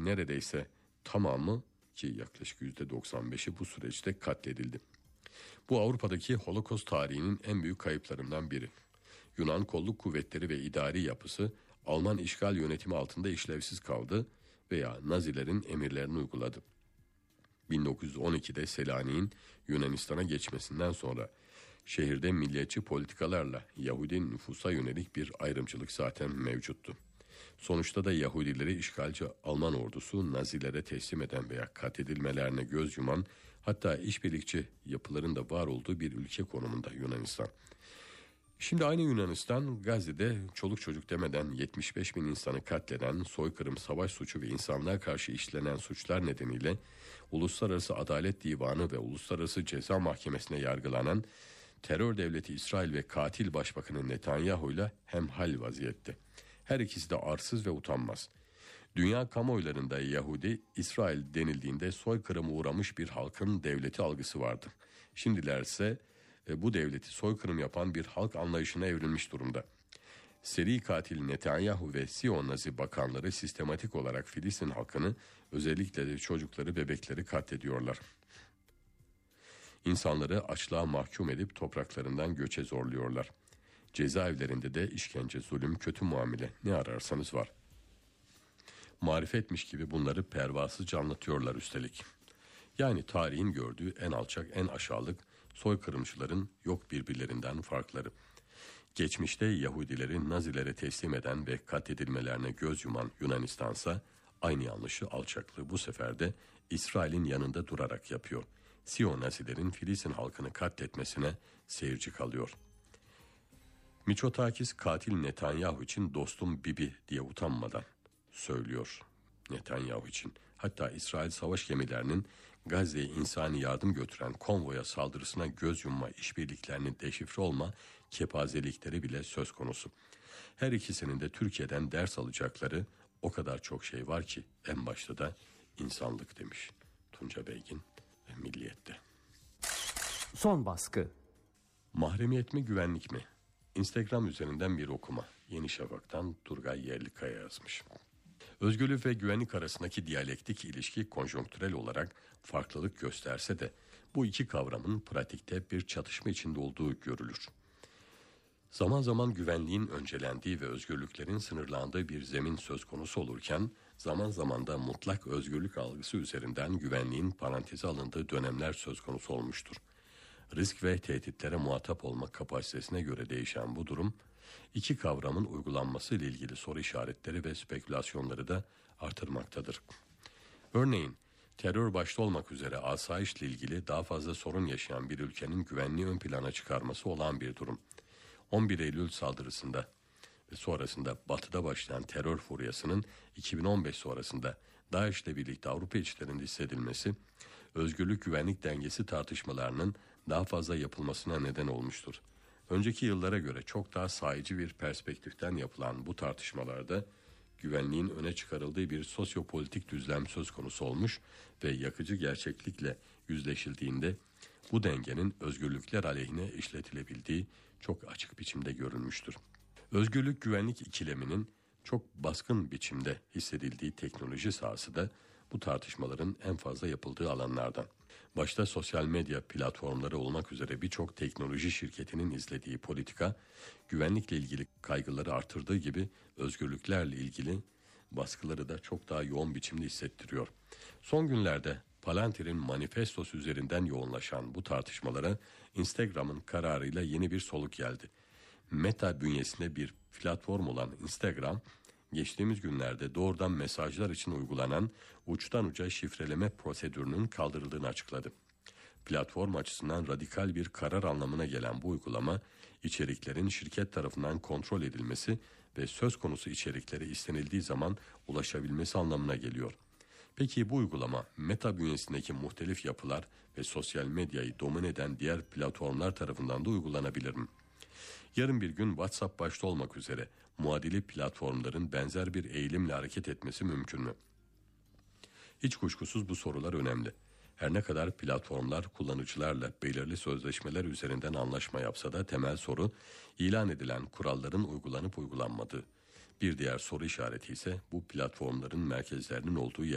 neredeyse tamamı, ki yaklaşık %95'i bu süreçte katledildi. Bu Avrupa'daki Holocaust tarihinin en büyük kayıplarından biri. Yunan kolluk kuvvetleri ve idari yapısı Alman işgal yönetimi altında işlevsiz kaldı veya Nazilerin emirlerini uyguladı. 1912'de Selanik'in Yunanistan'a geçmesinden sonra şehirde milliyetçi politikalarla Yahudi nüfusa yönelik bir ayrımcılık zaten mevcuttu. Sonuçta da Yahudileri işgalci Alman ordusu Nazilere teslim eden veya katledilmelerine göz yuman, hatta işbirlikçi yapıların da var olduğu bir ülke konumunda Yunanistan. Şimdi aynı Yunanistan, Gazze'de çoluk çocuk demeden 75 bin insanı katleden, soykırım, savaş suçu ve insanlığa karşı işlenen suçlar nedeniyle Uluslararası Adalet Divanı ve Uluslararası Ceza Mahkemesi'ne yargılanan terör devleti İsrail ve katil başbakanı Netanyahu'yla hemhal vaziyette. Her ikisi de arsız ve utanmaz. Dünya kamuoylarında Yahudi, İsrail denildiğinde soykırıma uğramış bir halkın devleti algısı vardı. Şimdilerse bu devleti soykırım yapan bir halk anlayışına evrilmiş durumda. Seri katil Netanyahu ve Siyon Nazi bakanları sistematik olarak Filistin halkını, özellikle de çocukları, bebekleri katlediyorlar. İnsanları açlığa mahkum edip topraklarından göçe zorluyorlar. Cezaevlerinde de işkence, zulüm, kötü muamele, ne ararsanız var. Marifetmiş gibi bunları pervasızca anlatıyorlar üstelik. Yani tarihin gördüğü en alçak, en aşağılık soykırımcıların yok birbirlerinden farkları. Geçmişte Yahudileri Nazilere teslim eden ve katledilmelerine göz yuman Yunanistansa aynı yanlışı, alçaklığı bu sefer de İsrail'in yanında durarak yapıyor. Siyon Nazilerin Filistin halkını katletmesine seyirci kalıyor. Mitsotakis katil Netanyahu için dostum Bibi diye utanmadan söylüyor Netanyahu için. Hatta İsrail savaş gemilerinin Gazze'ye insani yardım götüren konvoya saldırısına göz yumma, işbirliklerinin deşifre olma kepazelikleri bile söz konusu. Her ikisinin de Türkiye'den ders alacakları o kadar çok şey var ki, en başta da insanlık demiş Tunca Beygin ve Milliyet'te. Son baskı. Mahremiyet mi, güvenlik mi? Instagram üzerinden bir okuma. Yeni Şafak'tan Turgay Yerlikaya yazmış. Özgürlük ve güvenlik arasındaki diyalektik ilişki konjonktürel olarak farklılık gösterse de bu iki kavramın pratikte bir çatışma içinde olduğu görülür. Zaman zaman güvenliğin öncelendiği ve özgürlüklerin sınırlandığı bir zemin söz konusu olurken, zaman zaman da mutlak özgürlük algısı üzerinden güvenliğin paranteze alındığı dönemler söz konusu olmuştur. Risk ve tehditlere muhatap olma kapasitesine göre değişen bu durum, iki kavramın uygulanması ile ilgili soru işaretleri ve spekülasyonları da artırmaktadır. Örneğin, terör başta olmak üzere asayişle ilgili daha fazla sorun yaşayan bir ülkenin güvenliği ön plana çıkarması olağan bir durum. 11 Eylül saldırısında ve sonrasında Batı'da başlayan terör furyasının 2015 sonrasında DAEŞ'le birlikte Avrupa içlerinde hissedilmesi, özgürlük güvenlik dengesi tartışmalarının daha fazla yapılmasına neden olmuştur. Önceki yıllara göre çok daha sahici bir perspektiften yapılan bu tartışmalarda güvenliğin öne çıkarıldığı bir sosyopolitik düzlem söz konusu olmuş ve yakıcı gerçeklikle yüzleşildiğinde bu dengenin özgürlükler aleyhine işletilebildiği çok açık biçimde görülmüştür. Özgürlük güvenlik ikileminin çok baskın biçimde hissedildiği teknoloji sahası da bu tartışmaların en fazla yapıldığı alanlardan. Başta sosyal medya platformları olmak üzere birçok teknoloji şirketinin izlediği politika, güvenlikle ilgili kaygıları artırdığı gibi özgürlüklerle ilgili baskıları da çok daha yoğun biçimde hissettiriyor. Son günlerde Palantir'in manifestosu üzerinden yoğunlaşan bu tartışmalara Instagram'ın kararıyla yeni bir soluk geldi. Meta bünyesinde bir platform olan Instagram, geçtiğimiz günlerde doğrudan mesajlar için uygulanan uçtan uca şifreleme prosedürünün kaldırıldığını açıkladı. Platform açısından radikal bir karar anlamına gelen bu uygulama, içeriklerin şirket tarafından kontrol edilmesi ve söz konusu içeriklere istenildiği zaman ulaşabilmesi anlamına geliyor. Peki bu uygulama Meta bünyesindeki muhtelif yapılar ve sosyal medyayı domine eden diğer platformlar tarafından da uygulanabilir mi? Yarın bir gün WhatsApp başta olmak üzere muadili platformların benzer bir eğilimle hareket etmesi mümkün mü? Hiç kuşkusuz bu sorular önemli. Her ne kadar platformlar kullanıcılarla belirli sözleşmeler üzerinden anlaşma yapsa da temel soru ilan edilen kuralların uygulanıp uygulanmadığı. Bir diğer soru işareti ise bu platformların merkezlerinin olduğu yer.